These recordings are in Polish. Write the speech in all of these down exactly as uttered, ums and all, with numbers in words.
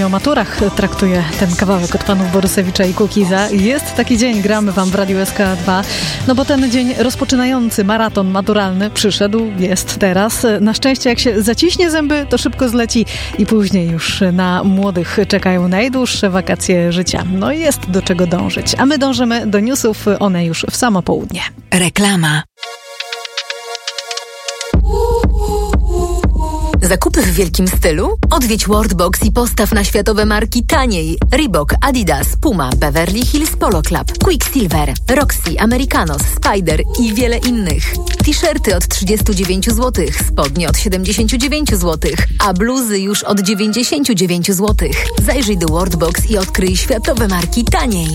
o maturach traktuje ten kawałek od panów Borysewicza i Kukiza. Jest taki dzień, gramy wam w Radiu S K dwa, no bo ten dzień rozpoczynający maraton maturalny przyszedł, jest teraz. Na szczęście jak się zaciśnie zęby, to szybko zleci i później już na młodych czekają najdłuższe wakacje życia. No i jest do czego dążyć. A my dążymy do newsów, one już w samo południe. Reklama. Zakupy w wielkim stylu? Odwiedź Worldbox i postaw na światowe marki taniej. Reebok, Adidas, Puma, Beverly Hills Polo Club, Quicksilver, Roxy, Americanos, Spider i wiele innych. T-shirty od trzydzieści dziewięć złotych, spodnie od siedemdziesiąt dziewięć złotych, a bluzy już od dziewięćdziesiąt dziewięć złotych. Zajrzyj do Worldbox i odkryj światowe marki taniej.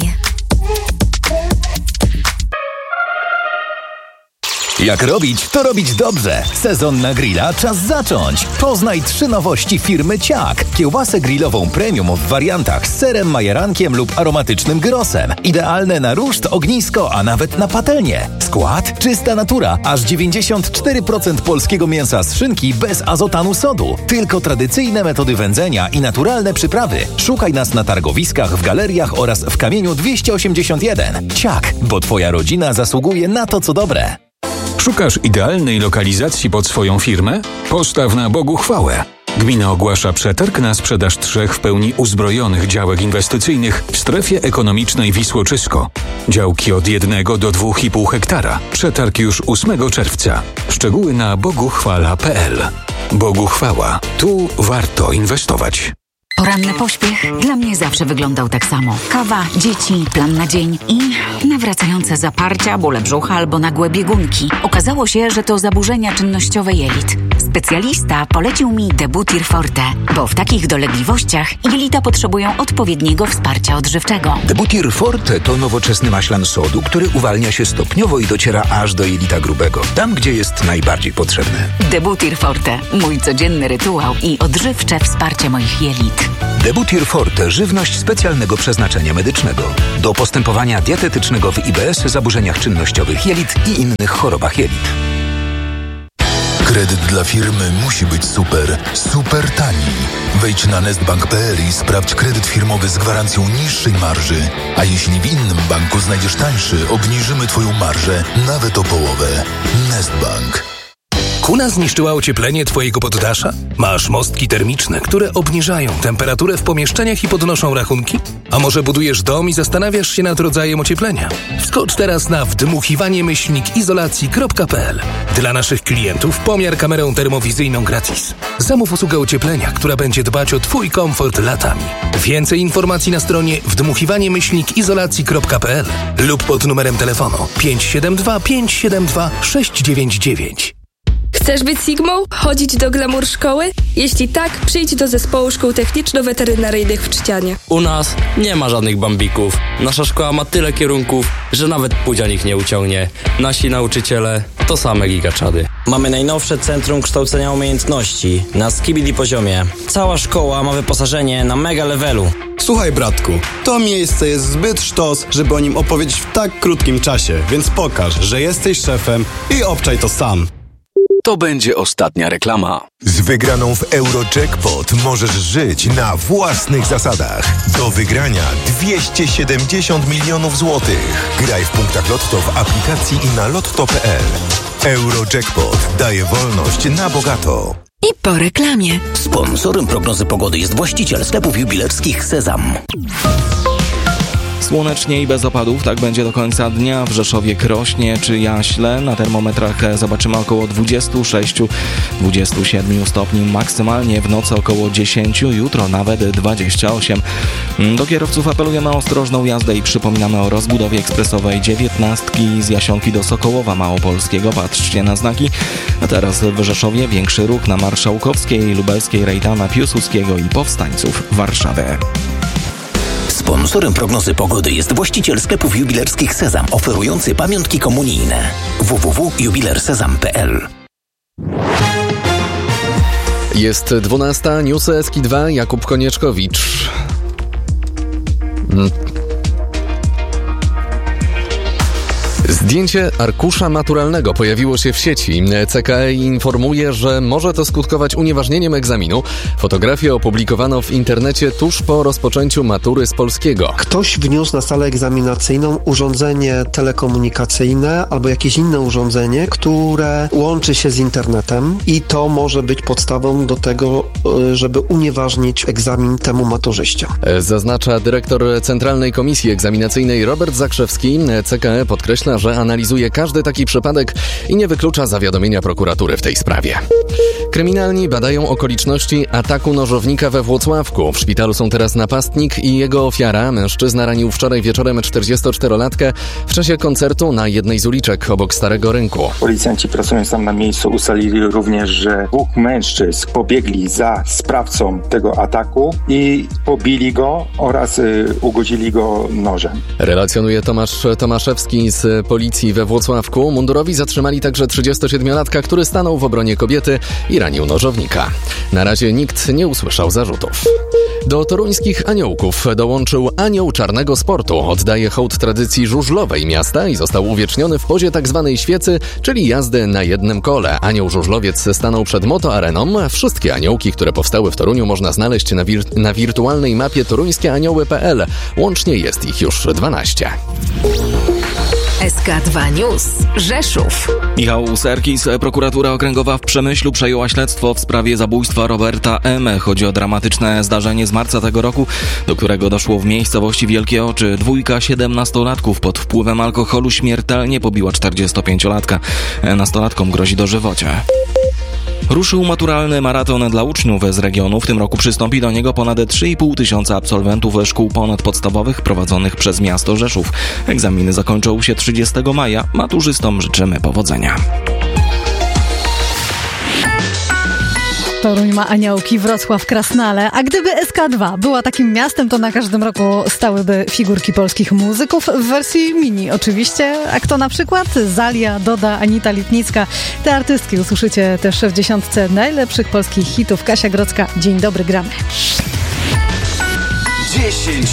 Jak robić, to robić dobrze. Sezon na grilla, czas zacząć. Poznaj trzy nowości firmy Ciak. Kiełbasę grillową premium w wariantach z serem, majerankiem lub aromatycznym gyrosem. Idealne na ruszt, ognisko, a nawet na patelnię. Skład? Czysta natura. Aż dziewięćdziesiąt cztery procent polskiego mięsa z szynki bez azotanu sodu. Tylko tradycyjne metody wędzenia i naturalne przyprawy. Szukaj nas na targowiskach, w galeriach oraz w Kamieniu dwieście osiemdziesiąt jeden. Ciak, bo twoja rodzina zasługuje na to, co dobre. Szukasz idealnej lokalizacji pod swoją firmę? Postaw na Bogu chwałę. Gmina ogłasza przetarg na sprzedaż trzech w pełni uzbrojonych działek inwestycyjnych w strefie ekonomicznej Wisłoczysko. Działki od jednego do dwóch i pół hektara. Przetarg już ósmego czerwca. Szczegóły na boguchwala kropka p l. Bogu chwała. Tu warto inwestować. Poranny pośpiech dla mnie zawsze wyglądał tak samo. Kawa, dzieci, plan na dzień i nawracające zaparcia, bóle brzucha albo nagłe biegunki. Okazało się, że to zaburzenia czynnościowe jelit. Specjalista polecił mi Debutir Forte, bo w takich dolegliwościach jelita potrzebują odpowiedniego wsparcia odżywczego. Debutir Forte to nowoczesny maślan sodu, który uwalnia się stopniowo i dociera aż do jelita grubego, tam gdzie jest najbardziej potrzebny. Debutir Forte, mój codzienny rytuał i odżywcze wsparcie moich jelit. Debutir Forte, żywność specjalnego przeznaczenia medycznego. Do postępowania dietetycznego w I B S, zaburzeniach czynnościowych jelit i innych chorobach jelit. Kredyt dla firmy musi być super, super tani. Wejdź na nestbank kropka p l i sprawdź kredyt firmowy z gwarancją niższej marży. A jeśli w innym banku znajdziesz tańszy, obniżymy Twoją marżę nawet o połowę. Nestbank. Kuna zniszczyła ocieplenie Twojego poddasza? Masz mostki termiczne, które obniżają temperaturę w pomieszczeniach i podnoszą rachunki? A może budujesz dom i zastanawiasz się nad rodzajem ocieplenia? Wskocz teraz na wdmuchiwanie myślnik izolacji kropka p l. Dla naszych klientów pomiar kamerą termowizyjną gratis. Zamów usługę ocieplenia, która będzie dbać o Twój komfort latami. Więcej informacji na stronie wdmuchiwanie myślnik izolacji kropka p l lub pod numerem telefonu pięć siedem dwa pięć siedem dwa sześć dziewięć dziewięć. Chcesz być Sigmą? Chodzić do glamour szkoły? Jeśli tak, przyjdź do zespołu szkół techniczno-weterynaryjnych w Trzcianie. U nas nie ma żadnych bambików. Nasza szkoła ma tyle kierunków, że nawet pudzian ich nie uciągnie. Nasi nauczyciele to same gigaczady. Mamy najnowsze Centrum Kształcenia Umiejętności na skibidi poziomie. Cała szkoła ma wyposażenie na mega levelu. Słuchaj, bratku, to miejsce jest zbyt sztos, żeby o nim opowiedzieć w tak krótkim czasie, więc pokaż, że jesteś szefem i obczaj to sam. To będzie ostatnia reklama. Z wygraną w Eurojackpot możesz żyć na własnych zasadach. Do wygrania dwieście siedemdziesiąt milionów złotych. Graj w punktach Lotto w aplikacji i na lotto kropka p l. Eurojackpot daje wolność na bogato. I po reklamie. Sponsorem prognozy pogody jest właściciel sklepów jubilerskich Sezam. Słonecznie i bez opadów, tak będzie do końca dnia. W Rzeszowie, Krośnie czy Jaśle. Na termometrach zobaczymy około dwadzieścia sześć do dwudziestu siedmiu stopni. Maksymalnie w nocy około dziesięć, jutro nawet dwadzieścia osiem. Do kierowców apelujemy o ostrożną jazdę i przypominamy o rozbudowie ekspresowej dziewiętnastki z Jasionki do Sokołowa Małopolskiego. Patrzcie na znaki. A teraz w Rzeszowie większy ruch na Marszałkowskiej, Lubelskiej, Rejdana, Piłsudskiego i Powstańców Warszawy. Sponsorem prognozy pogody jest właściciel sklepów jubilerskich Sezam, oferujący pamiątki komunijne. w w w kropka jubiler sezam kropka p l. Jest dwunasta, newsy S K dwa, Jakub Konieczkowicz. Zdjęcie arkusza maturalnego pojawiło się w sieci. C K E informuje, że może to skutkować unieważnieniem egzaminu. Fotografię opublikowano w internecie tuż po rozpoczęciu matury z polskiego. Ktoś wniósł na salę egzaminacyjną urządzenie telekomunikacyjne albo jakieś inne urządzenie, które łączy się z internetem i to może być podstawą do tego, żeby unieważnić egzamin temu maturzyście. Zaznacza dyrektor Centralnej Komisji Egzaminacyjnej Robert Zakrzewski. C K E podkreśla, że analizuje każdy taki przypadek i nie wyklucza zawiadomienia prokuratury w tej sprawie. Kryminalni badają okoliczności ataku nożownika we Włocławku. W szpitalu są teraz napastnik i jego ofiara. Mężczyzna ranił wczoraj wieczorem czterdziestoczterolatkę w czasie koncertu na jednej z uliczek obok Starego Rynku. Policjanci pracując tam na miejscu ustalili również, że dwóch mężczyzn pobiegli za sprawcą tego ataku i pobili go oraz y, ugodzili go nożem. Relacjonuje Tomasz Tomaszewski z policji we Włocławku. Mundurowi zatrzymali także trzydziestosiedmiolatka, który stanął w obronie kobiety i ranił nożownika. Na razie nikt nie usłyszał zarzutów. Do toruńskich aniołków dołączył anioł czarnego sportu. Oddaje hołd tradycji żużlowej miasta i został uwieczniony w pozie tzw. świecy, czyli jazdy na jednym kole. Anioł żużlowiec stanął przed motoareną. Wszystkie aniołki, które powstały w Toruniu, można znaleźć na, wir- na wirtualnej mapie toruńskie anioły kropka p l. Łącznie jest ich już dwanaście. S K dwa News. Rzeszów. Michał Serkis, prokuratura okręgowa w Przemyślu przejęła śledztwo w sprawie zabójstwa Roberta M. Chodzi o dramatyczne zdarzenie z marca tego roku, do którego doszło w miejscowości Wielkie Oczy. Dwójka siedemnastolatków pod wpływem alkoholu śmiertelnie pobiła czterdziestopięciolatka. Nastolatkom grozi dożywocie. Ruszył maturalny maraton dla uczniów z regionu. W tym roku przystąpi do niego ponad trzy i pół tysiąca absolwentów szkół ponadpodstawowych prowadzonych przez miasto Rzeszów. Egzaminy zakończą się trzydziestego maja. Maturzystom życzymy powodzenia. Toruń ma aniołki, Wrocław Krasnale, a gdyby S K dwa była takim miastem, to na każdym roku stałyby figurki polskich muzyków w wersji mini oczywiście. A kto na przykład? Zalia, Doda, Anita Lipnicka. Te artystki usłyszycie też w dziesiątce najlepszych polskich hitów. Kasia Grodzka, dzień dobry, gramy. dziesięć